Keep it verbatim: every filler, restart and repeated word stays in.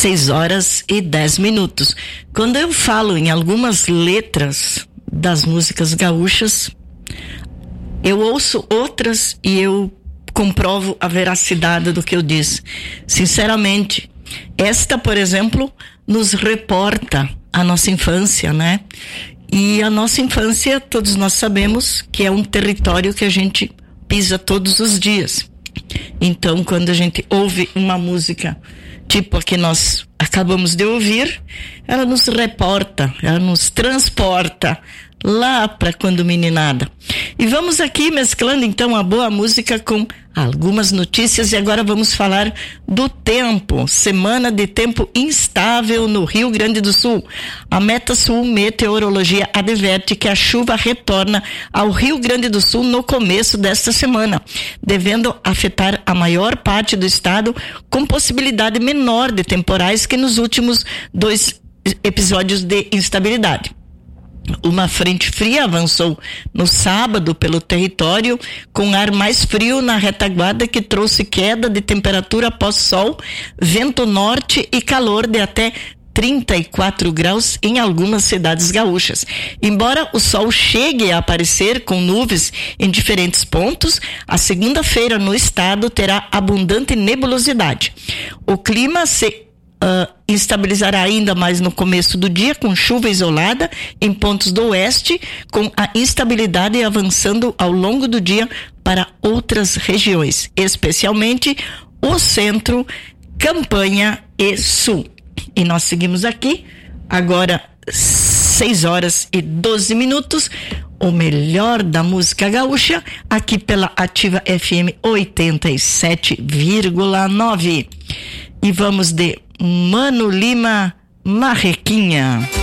seis horas e dez minutos. Quando eu falo em algumas letras das músicas gaúchas, eu ouço outras e eu comprovo a veracidade do que eu disse. Sinceramente, esta, por exemplo, nos reporta a nossa infância, né? E a nossa infância, todos nós sabemos que é um território que a gente pisa todos os dias. Então, quando a gente ouve uma música tipo a que nós acabamos de ouvir, ela nos reporta, ela nos transporta lá para quando meninada. E vamos aqui mesclando então a boa música com algumas notícias, e agora vamos falar do tempo. Semana de tempo instável no Rio Grande do Sul. A Metasul Meteorologia adverte que a chuva retorna ao Rio Grande do Sul no começo desta semana, devendo afetar a maior parte do estado, com possibilidade menor de temporais que nos últimos dois episódios de instabilidade. Uma frente fria avançou no sábado pelo território, com ar mais frio na retaguarda, que trouxe queda de temperatura após sol, vento norte e calor de até trinta e quatro graus em algumas cidades gaúchas. Embora o sol chegue a aparecer com nuvens em diferentes pontos, a segunda-feira no estado terá abundante nebulosidade. O clima se Uh, instabilizará ainda mais no começo do dia, com chuva isolada em pontos do oeste, com a instabilidade avançando ao longo do dia para outras regiões, especialmente o centro, campanha e sul. E nós seguimos aqui, agora seis horas e doze minutos, o melhor da música gaúcha, aqui pela Ativa F M oitenta e sete vírgula nove. E vamos de Mano Lima, Marrequinha.